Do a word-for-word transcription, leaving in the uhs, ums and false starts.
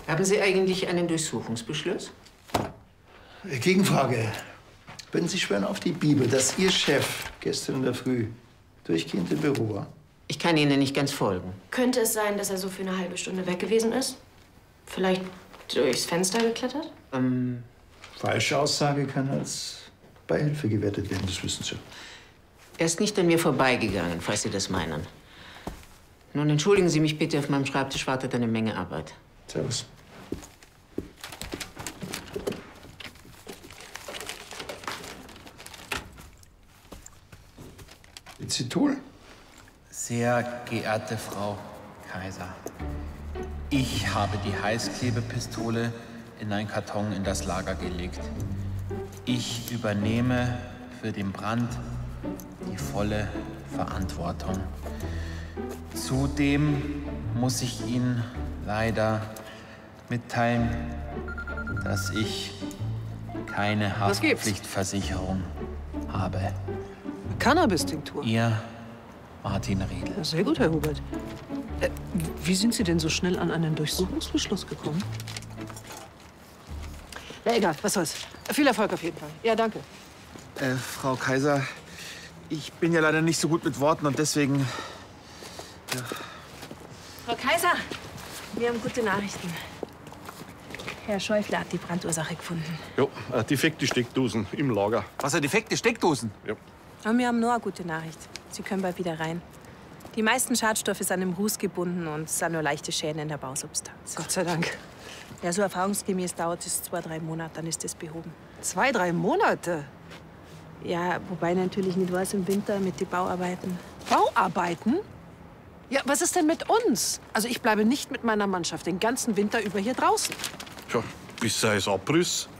Haben Sie eigentlich einen Durchsuchungsbeschluss? Gegenfrage. Würden Sie schwören auf die Bibel, dass Ihr Chef gestern in der Früh durchgehend im Büro war? Ich kann Ihnen nicht ganz folgen. Könnte es sein, dass er so für eine halbe Stunde weg gewesen ist? Vielleicht durchs Fenster geklettert? Ähm, Falsche Aussage kann als Beihilfe gewertet werden, das wissen Sie. er ist nicht an mir vorbeigegangen, falls Sie das meinen. Nun entschuldigen Sie mich bitte, auf meinem Schreibtisch wartet eine Menge Arbeit. Servus. Icetul? Sehr geehrte Frau Kaiser, ich habe die Heißklebepistole in einen Karton in das Lager gelegt. Ich übernehme für den Brand die volle Verantwortung. Zudem muss ich Ihnen leider mitteilen, dass ich keine Haftpflichtversicherung habe. Cannabis-Tinktur? Ihr Martin Riedl. Ja, sehr gut, Herr Hubert. Äh, wie sind Sie denn so schnell an einen Durchsuchungsbeschluss gekommen? Na egal, was soll's. Viel Erfolg auf jeden Fall. Ja, danke. Äh, Frau Kaiser, ich bin ja leider nicht so gut mit Worten und deswegen... Ja. Frau Kaiser, wir haben gute Nachrichten. Herr Schäufler hat die Brandursache gefunden. Ja, äh, defekte Steckdosen im Lager. Was, defekte Steckdosen? Ja. Aber wir haben nur eine gute Nachricht. Sie können bald wieder rein. Die meisten Schadstoffe sind im Ruß gebunden und es sind nur leichte Schäden in der Bausubstanz. Gott sei Dank. Ja, so erfahrungsgemäß dauert es zwei, drei Monate, dann ist es behoben. Zwei, drei Monate? Ja, wobei natürlich nicht was im Winter mit den Bauarbeiten. Bauarbeiten? Ja, was ist denn mit uns? Also ich bleibe nicht mit meiner Mannschaft den ganzen Winter über hier draußen. Tja, bis sei es Abriss.